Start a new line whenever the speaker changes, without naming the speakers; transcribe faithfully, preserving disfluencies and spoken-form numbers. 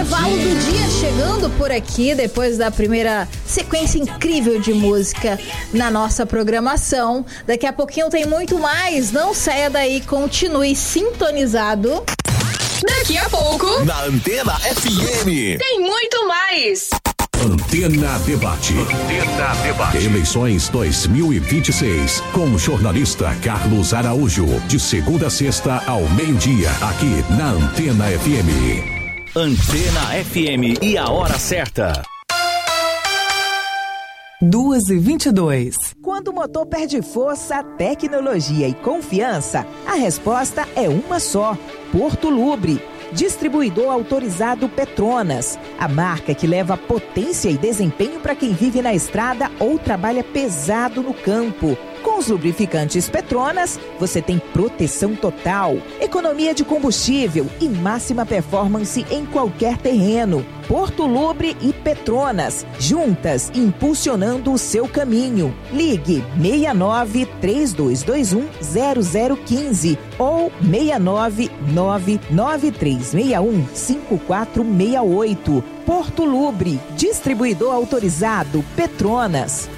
intervalo do dia chegando por aqui, depois da primeira sequência incrível de música na nossa programação. Daqui a pouquinho tem muito mais, não saia daí, continue sintonizado.
Daqui a pouco,
na Antena F M,
tem muito mais.
Antena Debate. Antena Debate. Eleições dois mil e vinte e seis. Com o jornalista Carlos Araújo. De segunda a sexta ao meio-dia. Aqui na Antena F M. Antena F M e a hora certa.
duas e vinte e dois. Quando o motor perde força, tecnologia e confiança, a resposta é uma só: Porto Lubre. Distribuidor autorizado Petronas, a marca que leva potência e desempenho para quem vive na estrada ou trabalha pesado no campo. Com os lubrificantes Petronas, você tem proteção total, economia de combustível e máxima performance em qualquer terreno. Porto Lubre e Petronas, juntas impulsionando o seu caminho. Ligue seis nove três dois dois um zero zero um cinco ou seis nove nove nove três seis um cinco quatro seis oito. Porto Lubre, distribuidor autorizado Petronas.